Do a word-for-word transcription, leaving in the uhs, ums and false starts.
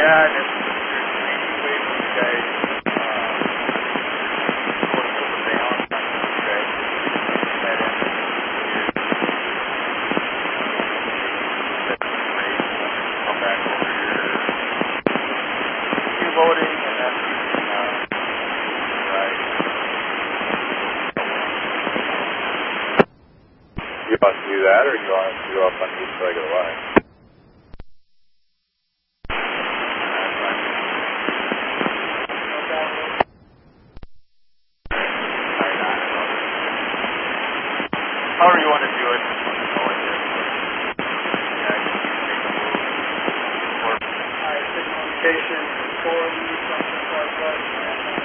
Yeah, and it's, there's any way for you guys uh, sort of put the balance on you guys head in the years. Set some rates and then come back over here. You're voting and then uh, right. You want to do that, or you want to go up on each regular line? However you want to do it, just want to know it is. Yeah, I can make a move. Or, Alright, signal indication, four, something like that.